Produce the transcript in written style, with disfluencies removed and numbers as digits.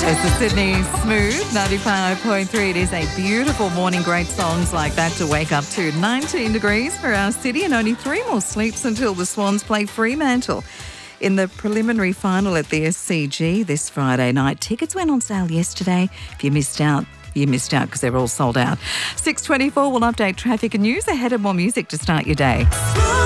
It's the Sydney Smooth 95.3. It is a beautiful morning. Great songs like that to wake up to. 19 degrees for our city and only 3 more sleeps until the Swans play Fremantle in the preliminary final at the SCG this Friday night. Tickets went on sale yesterday. If you missed out because they're all sold out. 6:24, we'll update traffic and news ahead of more music to start your day.